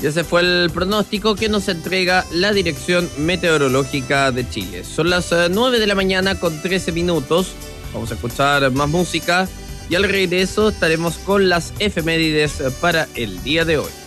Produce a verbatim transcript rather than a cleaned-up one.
Y ese fue el pronóstico que nos entrega la Dirección Meteorológica de Chile. Son las nueve de la mañana con trece minutos. Vamos a escuchar más música y al regreso estaremos con las efemérides para el día de hoy.